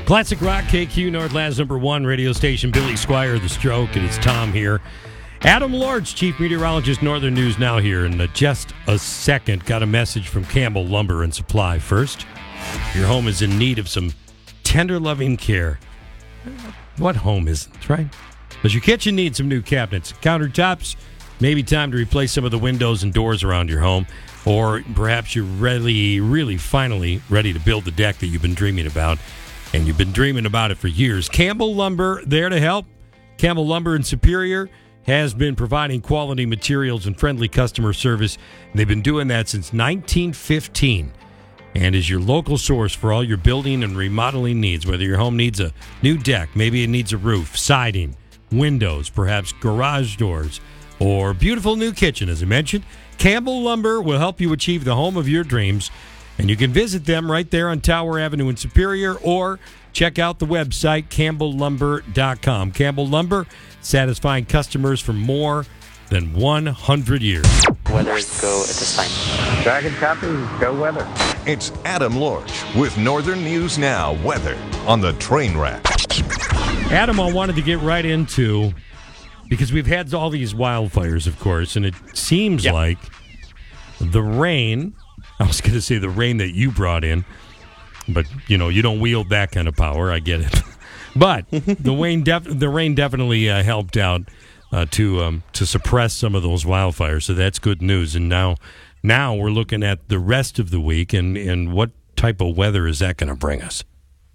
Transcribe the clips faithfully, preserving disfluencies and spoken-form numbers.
Classic Rock, K Q, Northland's number one radio station. Billy Squire, The Stroke, and it's Tom here. Adam Lords, Chief Meteorologist, Northern News Now here in just a second. Got a message from Campbell Lumber and Supply first. Your home is in need of some tender, loving care. What home isn't, right? Does your kitchen need some new cabinets, countertops? Maybe time to replace some of the windows and doors around your home. Or perhaps you're really, really finally ready to build the deck that you've been dreaming about. And you've been dreaming about it for years. Campbell Lumber, there to help. Campbell Lumber in Superior has been providing quality materials and friendly customer service. They've been doing that since nineteen fifteen and is your local source for all your building and remodeling needs, whether your home needs a new deck, maybe it needs a roof, siding, windows, perhaps garage doors, or beautiful new kitchen, as I mentioned. Campbell Lumber will help you achieve the home of your dreams, and you can visit them right there on Tower Avenue in Superior, or check out the website, campbell lumber dot com. Campbell Lumber, satisfying customers for more than one hundred years. Weather go at this time. Dragon copy, go weather. It's Adam Lorch with Northern News Now weather on the train wreck. Adam, I wanted to get right into, because we've had all these wildfires, of course, and it seems yep. like the rain, I was going to say the rain that you brought in, but, you know, you don't wield that kind of power. I get it. But the rain, def- the rain definitely uh, helped out uh, to um, to suppress some of those wildfires. So that's good news. And now now we're looking at the rest of the week, and, and what type of weather is that going to bring us?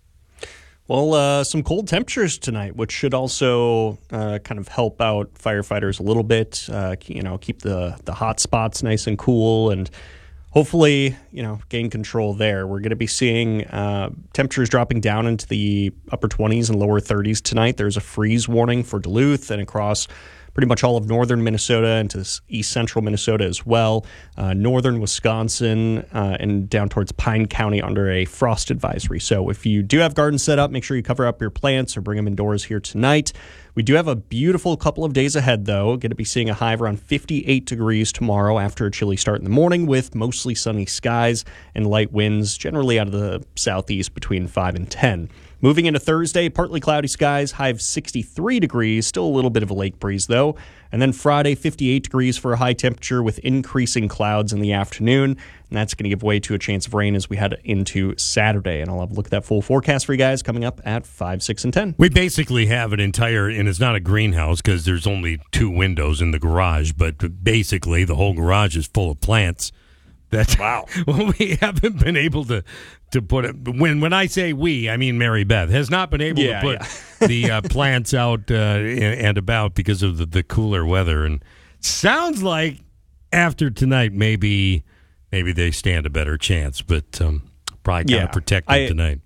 Well, uh, some cold temperatures tonight, which should also uh, kind of help out firefighters a little bit, uh, you know, keep the, the hot spots nice and cool, and hopefully, you know, gain control there. We're going to be seeing uh, temperatures dropping down into the upper twenties and lower thirties tonight. There's a freeze warning for Duluth and across pretty much all of northern Minnesota into east central Minnesota as well. Uh, northern Wisconsin uh, and down towards Pine County under a frost advisory. So if you do have gardens set up, make sure you cover up your plants or bring them indoors here tonight. We do have a beautiful couple of days ahead, though. Going to be seeing a high of around fifty-eight degrees tomorrow after a chilly start in the morning with mostly sunny skies and light winds, generally out of the southeast between five and ten. Moving into Thursday, partly cloudy skies, high of sixty-three degrees, still a little bit of a lake breeze, though. And then Friday, fifty-eight degrees for a high temperature with increasing clouds in the afternoon. And that's going to give way to a chance of rain as we head into Saturday. And I'll have a look at that full forecast for you guys coming up at five, six, and ten. We basically have an entire, and it's not a greenhouse because there's only two windows in the garage, but basically the whole garage is full of plants. That's wow. Well, we haven't been able to, to put it. When when I say we, I mean Mary Beth has not been able yeah, to put yeah. the uh, plants out uh, and, and about because of the, the cooler weather. And sounds like after tonight, maybe maybe they stand a better chance. But um, probably kind yeah, of protect them I, tonight.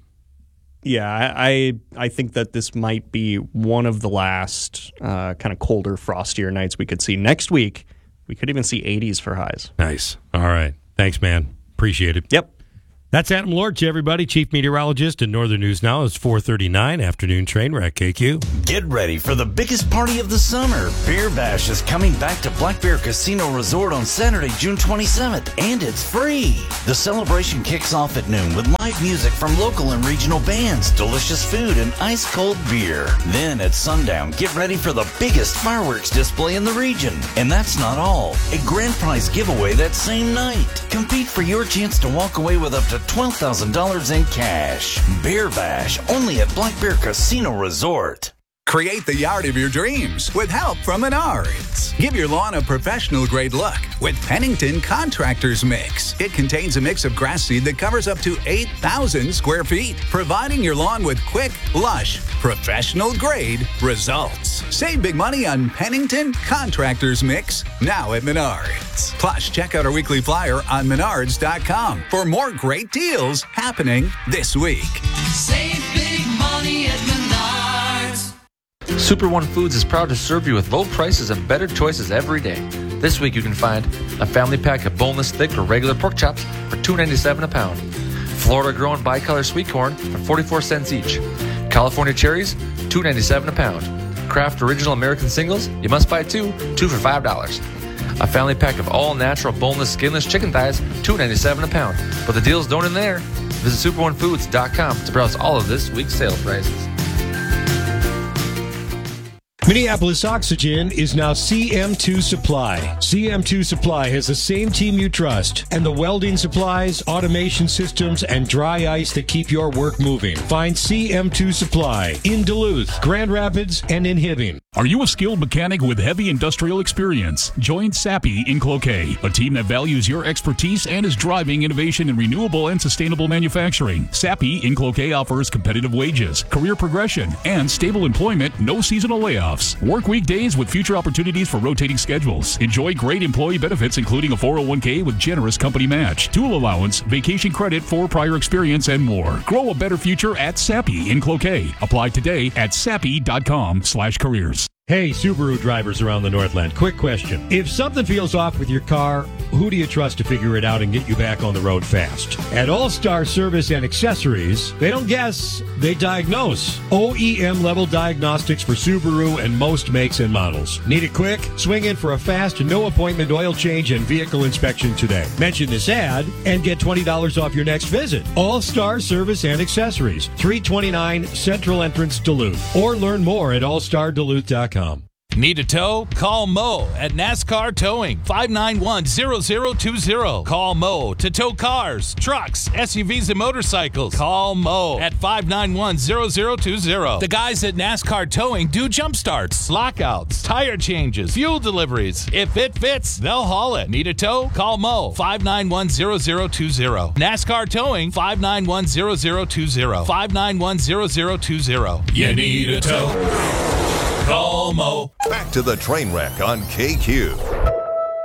Yeah, I I think that this might be one of the last uh, kind of colder, frostier nights we could see next week. We could even see eighties for highs. Nice. All right. Thanks, man. Appreciate it. Yep. That's Adam Lorch, everybody, Chief Meteorologist in Northern News Now. It's four thirty-nine, afternoon train wreck, K Q. Get ready for the biggest party of the summer. Beer Bash is coming back to Black Bear Casino Resort on Saturday, June twenty-seventh, and it's free. The celebration kicks off at noon with live music from local and regional bands, delicious food, and ice-cold beer. Then at sundown, get ready for the biggest fireworks display in the region. And that's not all. A grand prize giveaway that same night. Compete for your chance to walk away with up to twelve thousand dollars in cash. Beer Bash, only at Black Bear Casino Resort. Create the yard of your dreams with help from Menards. Give your lawn a professional-grade look with Pennington Contractors Mix. It contains a mix of grass seed that covers up to eight thousand square feet, providing your lawn with quick, lush, professional-grade results. Save big money on Pennington Contractors Mix now at Menards. Plus, check out our weekly flyer on menards dot com for more great deals happening this week. Save big money at Menards. Super One Foods is proud to serve you with low prices and better choices every day. This week you can find a family pack of boneless thick or regular pork chops for two dollars and ninety-seven cents a pound. Florida-grown bicolor sweet corn for forty-four cents each. California cherries, two dollars and ninety-seven cents a pound. Kraft Original American Singles, you must buy two, two for five dollars. A family pack of all-natural boneless skinless chicken thighs, two dollars and ninety-seven cents a pound. But the deals don't end there. Visit super one foods dot com to browse all of this week's sale prices. Minneapolis Oxygen is now C M two Supply. C M two Supply has the same team you trust and the welding supplies, automation systems, and dry ice that keep your work moving. Find C M two Supply in Duluth, Grand Rapids, and in Hibbing. Are you a skilled mechanic with heavy industrial experience? Join Sappi in Cloquet, a team that values your expertise and is driving innovation in renewable and sustainable manufacturing. Sappi in Cloquet offers competitive wages, career progression, and stable employment, no seasonal layoffs. Work weekdays with future opportunities for rotating schedules. Enjoy great employee benefits, including a four oh one k with generous company match, tool allowance, vacation credit for prior experience, and more. Grow a better future at Sappi in Cloquet. Apply today at sappi dot com slash careers. Hey, Subaru drivers around the Northland, quick question. If something feels off with your car, who do you trust to figure it out and get you back on the road fast? At All-Star Service and Accessories, they don't guess, they diagnose. O E M-level diagnostics for Subaru and most makes and models. Need it quick? Swing in for a fast, no-appointment oil change and vehicle inspection today. Mention this ad and get twenty dollars off your next visit. All-Star Service and Accessories, three twenty-nine Central Entrance, Duluth. Or learn more at all star duluth dot com. Need a tow? Call Mo at NASCAR Towing, five nine one, zero zero two zero. Call Mo to tow cars, trucks, S U Vs, and motorcycles. Call Mo at five nine one, zero zero two zero. The guys at NASCAR Towing do jump starts, lockouts, tire changes, fuel deliveries. If it fits, they'll haul it. Need a tow? Call Mo, five nine one, zero zero two zero. NASCAR Towing, five nine one, zero zero two zero. five nine one, zero zero two zero. You need a tow? Call Mo. Back to the train wreck on K Q.